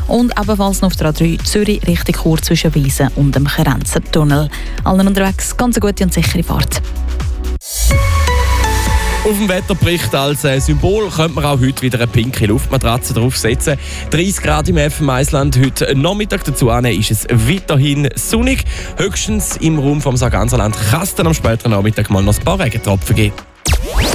und ebenfalls noch auf der A3 Zürich Richtung Chur zwischen Wiesen und dem Krenzertunnel. Allen unterwegs ganz eine gute und sichere Fahrt. Auf dem Wetterbericht als Symbol könnte man auch heute wieder eine pinke Luftmatratze draufsetzen. 30 Grad im FM-Eisland heute Nachmittag. Dazu ist es weiterhin sonnig. Höchstens im Raum vom Sarganserland kann es dann am späteren Nachmittag mal noch ein paar Regentropfen geben.